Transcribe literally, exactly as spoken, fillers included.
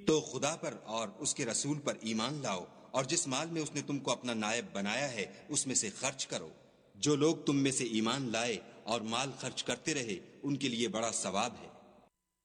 तो खुदा पर और उसके रसूल पर ईमान लाओ और जिस माल में उसने तुमको अपना नायब बनाया है उसमें से खर्च करो। जो लोग तुम में से ईमान लाए और माल खर्च करते रहे उनके लिए बड़ा सवाब है।